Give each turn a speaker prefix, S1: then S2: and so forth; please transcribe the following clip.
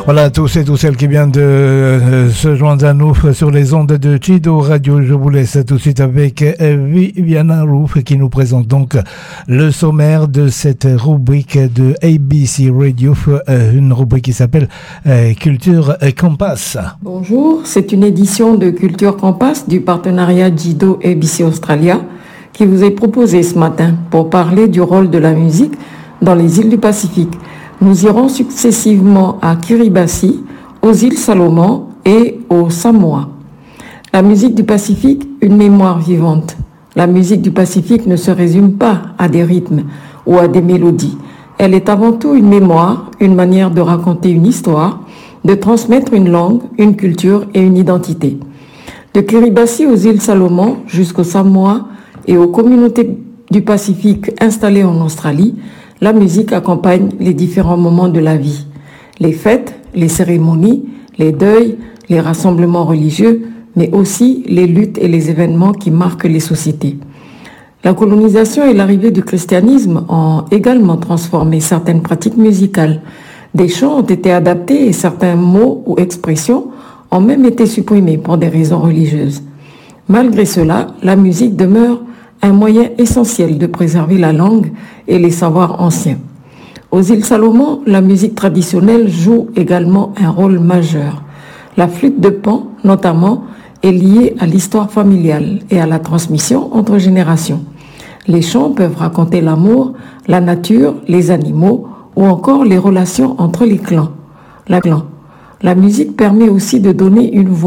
S1: Voilà à tous et toutes celles qui viennent de se joindre à nous sur les ondes de Chido Radio. Je vous laisse tout de suite avec Viviana Rouf qui nous présente donc le sommaire de cette rubrique de ABC Radio, une rubrique qui s'appelle Culture Compass.
S2: Bonjour, c'est une édition de Culture Compass du partenariat Chido ABC Australia qui vous est proposée ce matin pour parler du rôle de la musique dans les îles du Pacifique. Nous irons successivement à Kiribati, aux îles Salomon et aux Samoa. La musique du Pacifique, une mémoire vivante. La musique du Pacifique ne se résume pas à des rythmes ou à des mélodies. Elle est avant tout une mémoire, une manière de raconter une histoire, de transmettre une langue, une culture et une identité. De Kiribati aux îles Salomon jusqu'aux Samoa et aux communautés du Pacifique installées en Australie, la musique accompagne les différents moments de la vie. Les fêtes, les cérémonies, les deuils, les rassemblements religieux, mais aussi les luttes et les événements qui marquent les sociétés. La colonisation et l'arrivée du christianisme ont également transformé certaines pratiques musicales. Des chants ont été adaptés et certains mots ou expressions ont même été supprimés pour des raisons religieuses. Malgré cela, la musique demeure un moyen essentiel de préserver la langue et les savoirs anciens. Aux îles Salomon, la musique traditionnelle joue également un rôle majeur. La flûte de Pan, notamment, est liée à l'histoire familiale et à la transmission entre générations. Les chants peuvent raconter l'amour, la nature, les animaux ou encore les relations entre les clans. La musique permet aussi de donner une voix